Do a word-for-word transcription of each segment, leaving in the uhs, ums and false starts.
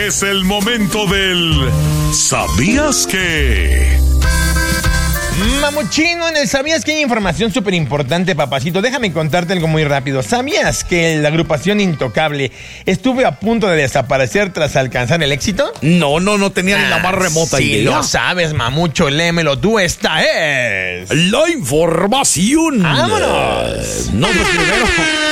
Es el momento del ¿Sabías qué? Mamuchino, en el ¿Sabías qué? Hay información súper importante, papacito. Déjame contarte algo muy rápido. ¿Sabías que la agrupación Intocable estuvo a punto de desaparecer tras alcanzar el éxito? No, no, no tenía ah, ni la más remota si idea. Si lo sabes, mamucho, léemelo tú. Esta es la información. ¡Vámonos! No, no, primero.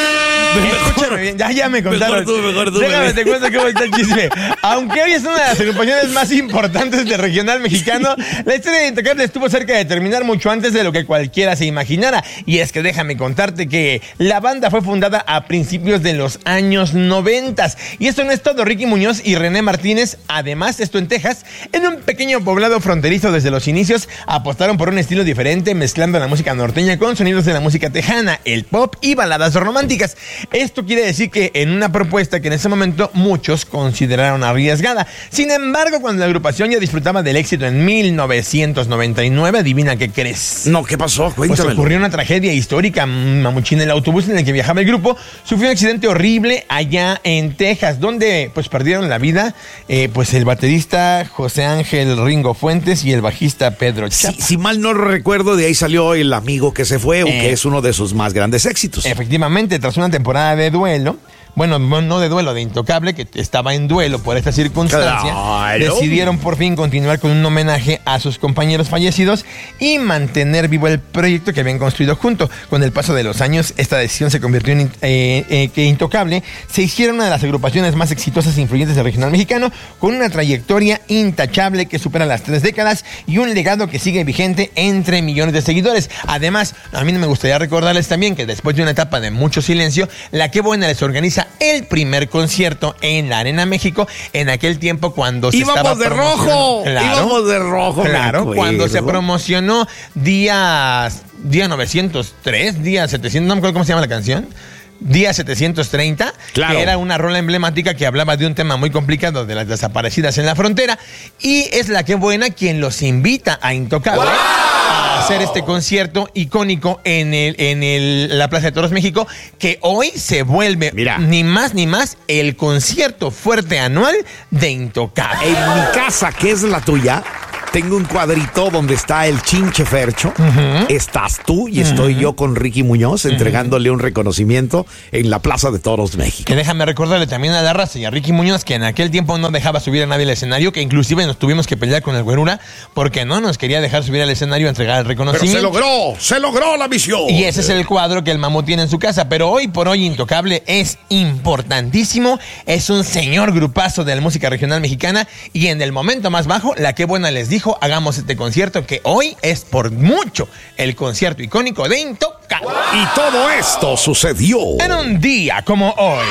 Escúchame bien, ya, ya me contaron. Mejor tú, mejor tú. Déjame te cuento cómo está el chisme. Aunque hoy es una de las agrupaciones más importantes del regional mexicano, la historia de Intocable estuvo cerca de terminar mucho antes de lo que cualquiera se imaginara. Y es que déjame contarte que la banda fue fundada a principios de los años noventas. Y esto no es todo. Ricky Muñoz y René Martínez, además, esto en Texas, en un pequeño poblado fronterizo desde los inicios, apostaron por un estilo diferente, mezclando la música norteña con sonidos de la música tejana, el pop y baladas románticas. Esto quiere decir que en una propuesta que en ese momento muchos consideraron arriesgada. Sin embargo, cuando la agrupación ya disfrutaba del éxito en mil novecientos noventa y nueve, adivina qué crees. No, ¿qué pasó? Cuéntamelo. Pues ocurrió una tragedia histórica, mamuchín. El autobús en el que viajaba el grupo sufrió un accidente horrible allá en Texas, donde pues perdieron la vida eh, pues el baterista José Ángel Ringo Fuentes y el bajista Pedro Chapa. Si, si mal no recuerdo, de ahí salió el amigo que se fue, eh, que es uno de sus más grandes éxitos. Efectivamente, tras una temporada de duelo, bueno, no de duelo, de Intocable, que estaba en duelo por esta circunstancia, claro, decidieron por fin continuar con un homenaje a sus compañeros fallecidos y mantener vivo el proyecto que habían construido junto. Con el paso de los años, esta decisión se convirtió en eh, eh, que Intocable se hiciera una de las agrupaciones más exitosas e influyentes del regional mexicano, con una trayectoria intachable que supera las tres décadas y un legado que sigue vigente entre millones de seguidores. Además, a mí me gustaría recordarles también que después de una etapa de mucho silencio, La Qué Buena les organiza el primer concierto en la Arena México, en aquel tiempo cuando se íbamos estaba de rojo, claro, íbamos de rojo, claro, cuando se promocionó día día novecientos tres, día setecientos, no me acuerdo cómo se llama la canción. Día setecientos treinta, claro, que era una rola emblemática que hablaba de un tema muy complicado de las desaparecidas en la frontera, y es La Qué Buena quien los invita a Intocable ¡wow! A hacer este concierto icónico en el en el la Plaza de Toros México, que hoy se vuelve, mira, ni más ni más el concierto fuerte anual de Intocable. En mi casa, que es la tuya, tengo un cuadrito donde está el Chinche Fercho, uh-huh, estás tú y estoy uh-huh. yo con Ricky Muñoz entregándole uh-huh. un reconocimiento en la Plaza de Toros México. Que déjame recordarle también a la raza y a Ricky Muñoz que en aquel tiempo no dejaba subir a nadie al escenario, que inclusive nos tuvimos que pelear con el Güerura porque no nos quería dejar subir al escenario a entregar el reconocimiento. Pero se logró, se logró la misión. Y ese es el cuadro que el Mamut tiene en su casa, pero hoy por hoy Intocable es importantísimo, es un señor grupazo de la música regional mexicana y en el momento más bajo, La Qué Buena les dijo, hagamos este concierto que hoy es por mucho el concierto icónico de Intocable. ¡Wow! Y todo esto sucedió en un día como hoy.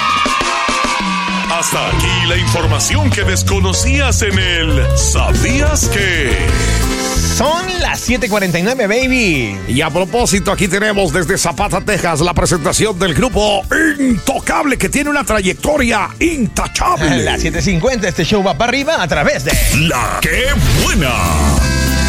Hasta aquí la información que desconocías en el ¿Sabías qué? Son las siete cuarenta y nueve, baby. Y a propósito, aquí tenemos desde Zapata, Texas, la presentación del grupo Intocable, que tiene una trayectoria intachable. A las siete cincuenta, este show va para arriba a través de La Qué Buena.